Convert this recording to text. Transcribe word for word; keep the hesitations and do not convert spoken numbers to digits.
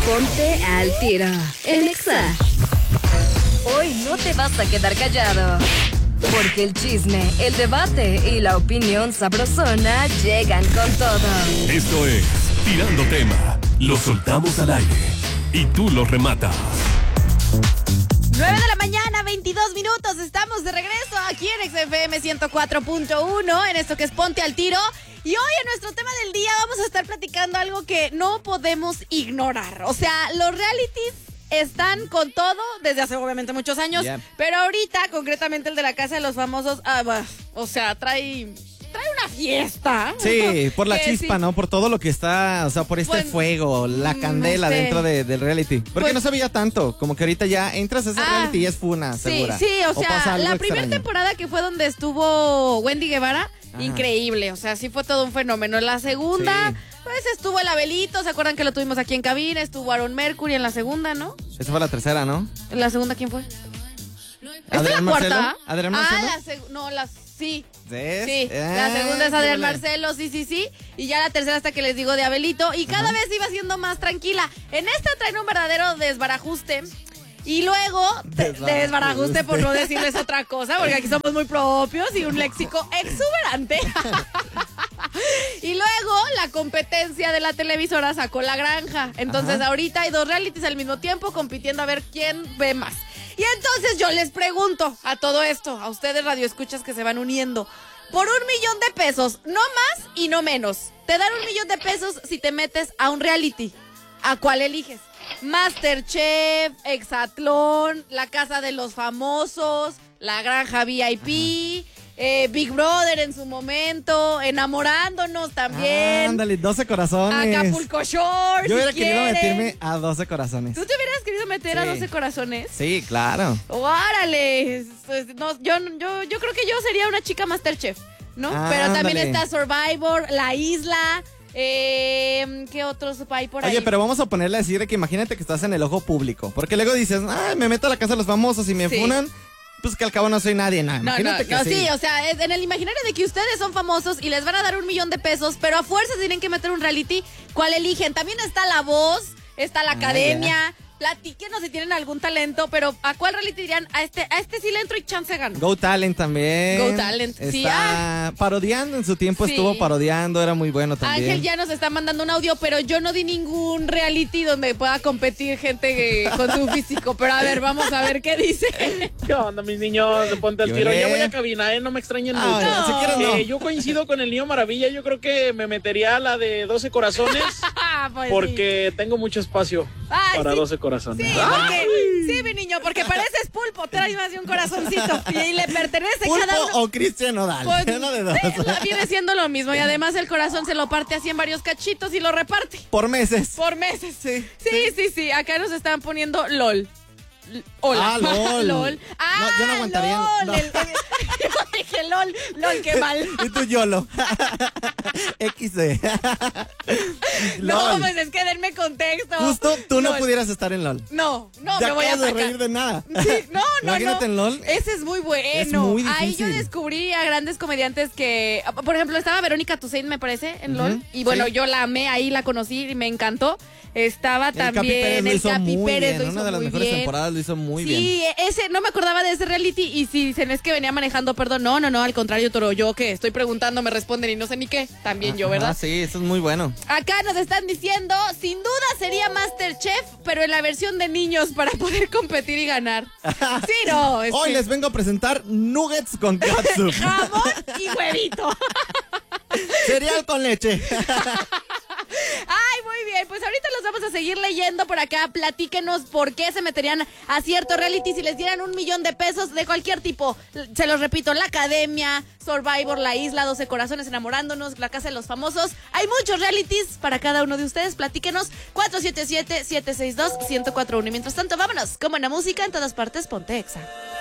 Ponte al tiro en Exa. Hoy no te vas a quedar callado, porque el chisme, el debate y la opinión sabrosona llegan con todo. Esto es Tirando Tema. Lo soltamos al aire y tú lo rematas. nueve de la mañana, veintidós minutos. Estamos de regreso aquí en X F M ciento cuatro punto uno en esto que es Ponte al Tiro. Y hoy en nuestro tema del día vamos a estar platicando algo que no podemos ignorar. O sea, los realities están con todo desde hace obviamente muchos años. Yeah. Pero ahorita, concretamente el de la Casa de los Famosos, ah, bah, o sea, trae... trae una fiesta. Sí, por la chispa, sí. ¿No? Por todo lo que está, o sea, por este pues, fuego, la candela este... dentro de, del reality. Porque pues, no se veía tanto, como que ahorita ya entras a ese ah, reality y es funa, sí, segura. Sí, o sea, o la primera temporada que fue donde estuvo Wendy Guevara, ajá, increíble, o sea, sí fue todo un fenómeno. La segunda, sí, pues estuvo el Abelito, ¿se acuerdan que lo tuvimos aquí en cabina? Estuvo Aaron Mercury en la segunda, ¿no? Esa fue la tercera, ¿no? ¿En la segunda quién fue? ¿Esta es la Marcelo? cuarta? ¿Adrián Marcelo? Ah, la segunda, no, la... Sí, ¿ves? Sí, ah, la segunda es Adrián Marcelo, sí, sí, sí. Y ya la tercera hasta que les digo de Abelito. Y cada, ajá, vez iba siendo más tranquila. En esta traen un verdadero desbarajuste. Y luego, desbarajuste, desbarajuste por no decirles otra cosa, porque aquí somos muy propios y un léxico exuberante. Y luego la competencia de la televisora sacó La Granja. Entonces, ajá, ahorita hay dos realities al mismo tiempo compitiendo a ver quién ve más. Y entonces yo les pregunto a todo esto, a ustedes radioescuchas que se van uniendo, por un millón de pesos, no más y no menos, te dan un millón de pesos si te metes a un reality. ¿A cuál eliges? Masterchef, Exatlón, La Casa de los Famosos, La Granja V I P... Eh, Big Brother en su momento, Enamorándonos también. Ándale, doce corazones. Acapulco Shore. Yo hubiera si querido quieren. meterme a doce corazones. ¿Tú te hubieras querido meter sí. a doce corazones? Sí, claro. ¡Órale! No, yo, yo, yo creo que yo sería una chica Masterchef, ¿no? Ah, Pero también ándale. Está Survivor, La Isla. Eh, ¿Qué otros hay por ahí? Oye, pero vamos a ponerle a decir que imagínate que estás en el ojo público. Porque luego dices, ay, me meto a la Casa de los Famosos y me sí. funan. Pues que al cabo no soy nadie, nada. No, imagínate no, que no, sí. sí, o sea, en el imaginario de que ustedes son famosos y les van a dar un millón de pesos, pero a fuerzas tienen que meter un reality, ¿cuál eligen? También está La Voz, está La Academia. Ah, platíquenos si tienen algún talento, pero ¿a cuál reality dirían? A este, a este sí le entro y chance gano. Go Talent también. Go Talent, está sí. Ah. parodiando, en su tiempo sí. estuvo parodiando, era muy bueno también. Ángel ya nos está mandando un audio, pero yo no di ningún reality donde pueda competir gente eh, con su físico. Pero a ver, vamos a ver qué dice. ¿Qué onda, mis niños? Ponte al tiro. Ya voy a cabina, ¿eh? No me extrañen ah, mucho. No. Si quieren, no. Eh, yo coincido con el Niño Maravilla. Yo creo que me metería a la de doce corazones pues porque sí. tengo mucho espacio Ay, para sí. doce corazones. Sí, porque, sí, mi niño, porque pareces pulpo, traes más de un corazoncito y le pertenece ¿Pulpo cada uno. o Cristian Nodal? Pues, uno de dos. Viene siendo lo mismo y además el corazón se lo parte así en varios cachitos y lo reparte. Por meses. Por meses. Sí. Sí, sí, sí, sí. Acá nos están poniendo LOL. Hola. Ah, LOL. LOL. Ah, no, yo no aguantaría. LOL. No. El, el, yo dije LOL. LOL, qué mal. Y tú YOLO. X D. No, pues es que denme contexto. Justo tú no LOL. pudieras estar en LOL. No, no, ya me voy a sacar. de reír de nada. Sí, no, no, Imagínate no. en LOL. Ese es muy bueno. Es muy difícil. Ahí yo descubrí a grandes comediantes que, por ejemplo, estaba Verónica Toussaint, me parece, en uh-huh. LOL. Y bueno, sí. yo la amé, ahí la conocí y me encantó. Estaba el también Capi el Capi Pérez, lo hizo Una de las muy mejores bien. temporadas lo hizo muy sí, bien. Sí, ese, no me acordaba de ese reality y si dicen es que venía manejando, perdón, no, no, no, al contrario, Toro, yo que estoy preguntando, me responden y no sé ni qué, también ah, yo, ¿verdad? Ah, sí, eso es muy bueno. Acá nos están diciendo, sin duda sería Masterchef, pero en la versión de niños para poder competir y ganar. Sí, no. Es Hoy que... les vengo a presentar nuggets con catsup. Jamón y huevito. Cereal con leche. Ay, muy bien, pues ahorita los vamos a seguir leyendo por acá. Platíquenos por qué se meterían a cierto reality si les dieran un millón de pesos de cualquier tipo. Se los repito, La Academia, Survivor, La Isla, doce corazones, Enamorándonos, La Casa de los Famosos. Hay muchos realities para cada uno de ustedes. Platíquenos cuatro siete siete, siete seis dos, uno cero cuatro uno. Y mientras tanto, vámonos con buena música en todas partes. Ponte Exa.